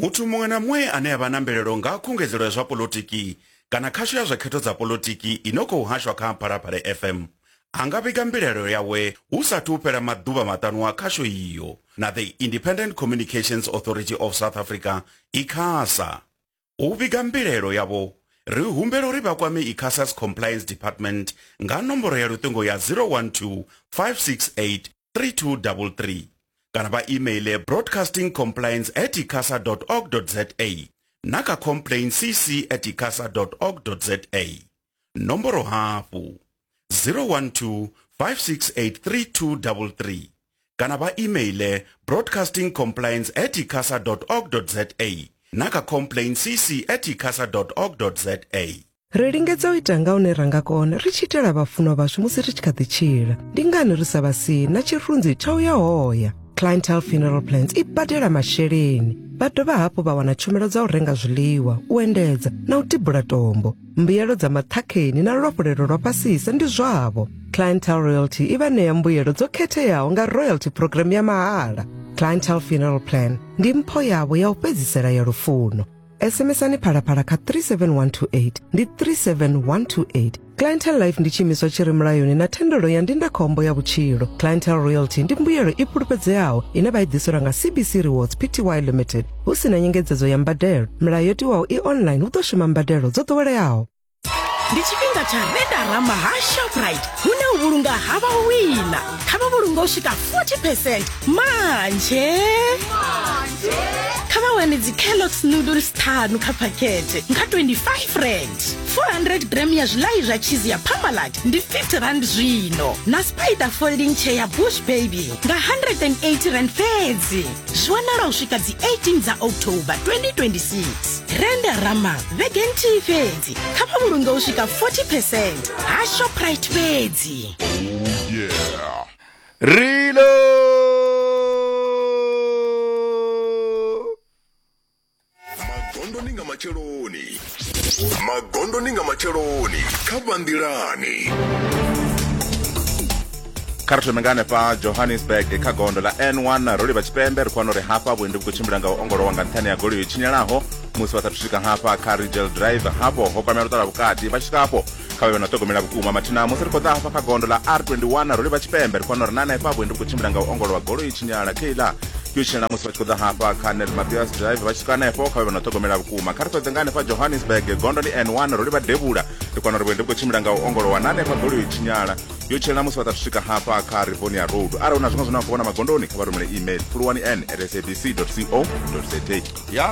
Muthu mumwe na mumwe ane avha na mvelelo nga khungedzelo zwa polotiki kana khasho ya zwa khetho dza polotiki inoko uhashwa kha Phalaphala FM anga vhiga mbilelo yawe usathu fhela maḓuvha maṱanu a khasho iyo na the Independent Communications Authority of South Africa ICASA. U vhiga mbilelo yavo ri humbela uri vha kwame ICASA's Compliance Department nga nomboro ya luṱingo ya 012 568 3233 kana va email broadcastingcompliance@icasa.org.za naka complainccc@icasa.org.za nomboro hafu 012 568 3233 kana va email broadcastingcompliance@icasa.org.za naka complainccc@icasa.org.za. Ri lingedza u ita nga une ranga kona ri tshi itela vhafunwa vashu musi ri tshi kha ḓi tshila. Ndi ngani ri sa vha si na tshirunzi tsha u ya hoya. Clientele Funeral Plans i badela masheleni. Vha dovha hafhu vha wana tshumelo dza u renga zwiḽiwa, u endedza na u tibula tombo. Mbuyelo dza maṱhakheni na luafhulelo lwa fhasisa ndi zwavho. Clientele Royalty i vha ṋea mbuyelo dzo khetheaho nga royalty program ya mahala. Clientele Funeral Plan ndi mpho yavho ya u fhedzisela ya lufuno. SMS-ani Phalaphala kha 37128 ndi 37128. Clientele Life ndi tshiimiswa tshi re mulayoni na thendelo ya ndindakhombo ya vhutshilo. Clientele Royalty ndi mbuyelo i pulupedzeaho ine vha i ḓisela nga CBC Rewards Pty Limited. Hu si na nyengedzedzo ya mbadelo, milayo yo tiwaho i online hu ḓo shuma mbadelo dzo ḓoweleaho. Ndi tshifhinga tsha Redarama ha Shoprite hune u vhulunga hava wina kha vha vhulunga u swika 40% manje kha vha wane dzi Kellogg's noodles ṱhanu kha phakhethe nga 25 rand. 400 gram ya zwiḽai zwa cheese ya Parmalat ndi 50 rand zwino na Spider folding chair ya Bush Baby nga 180 rand fedzi. Zwanala u swika dzi 18 dza October 2026. Redarama vegenti fedzi kha vha vhulunga u swika 40% ha Shoprite fedzi. Yeah. Rilo Magondo ninga macheloni kabandilani Karto mengane pa Johannesburg kagondo la N1 roli bachipembe rkwano re hapa bwende kuchimbira nga ongoro wanga nthani ya goli chinyalaho musi watatushika hapa Carigel Drive hapo hoka merotala bukati bachika hapo kawe wanatogomela kukuma matina musi rikoda hapa kagondo la R21 roli bachipembe rkwano renana hapa bwende kuchimbira nga ongoro wa goli chinyala keila Yuchina musi bachikoda hapa Canel Matthias Drive bachikana hapo kawe wanatogomela kukuma Karto zengane pa Johannesburg gondo ni N1 roli badebula rkwano rwende kuchimbira nga ongoro wa nane hapa goli chinyala Yuchina musi watatushika hapa California Road. Ara unazunga kuona magondoni kabarumele email fuluani@sabc.co.za. Ya